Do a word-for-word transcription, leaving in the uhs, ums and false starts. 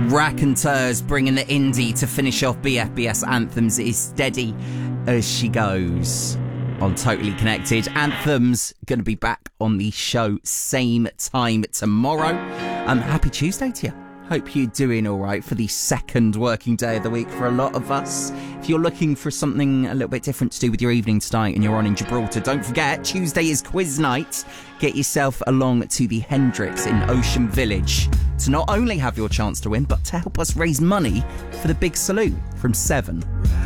Raconteurs bringing the indie to finish off B F B S Anthems is steady as she goes. On Totally Connected, Anthems going to be back on the show same time tomorrow. Um, happy Tuesday to you. Hope you're doing all right for the second working day of the week for a lot of us. If you're looking for something a little bit different to do with your evening tonight and you're on in Gibraltar, don't forget, Tuesday is quiz night. Get yourself along to the Hendrix in Ocean Village to not only have your chance to win, but to help us raise money for the big salute from seven.